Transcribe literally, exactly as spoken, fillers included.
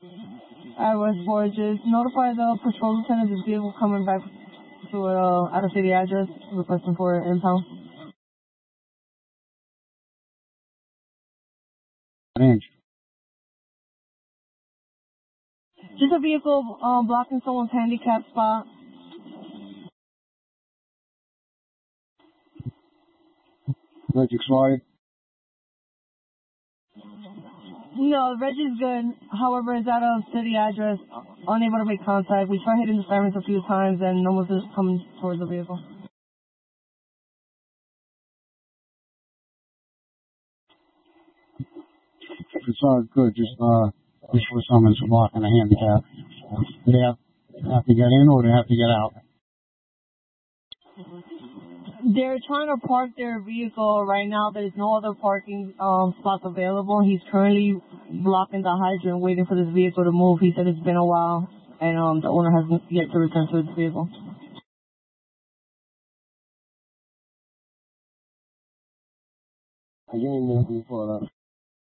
At West Borges, notify the patrol lieutenant of the vehicle coming back to a out of city address requesting for impound. Range. Just a vehicle um, blocking someone's handicap spot. Reg expired. No, the reg is good. However, it's out of city address, unable to make contact. We tried hitting the sirens a few times and no one's just coming towards the vehicle. It's all good. Just uh, just for someone's blocking a handicap. Do they have, have to get in or do they have to get out? They're trying to park their vehicle right now. There's no other parking um, spots available. He's currently blocking the hydrant, waiting for this vehicle to move. He said it's been a while, and um, the owner hasn't yet to return to his vehicle. I didn't know before that.